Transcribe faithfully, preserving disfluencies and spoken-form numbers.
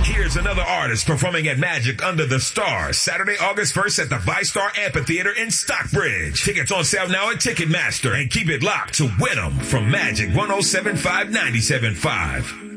Here's another artist performing at Magic Under the Stars, Saturday, August first at the ViStar Amphitheater in Stockbridge. Tickets on sale now at Ticketmaster, and keep it locked to Win 'em from Magic one oh seven point five, ninety-seven point five.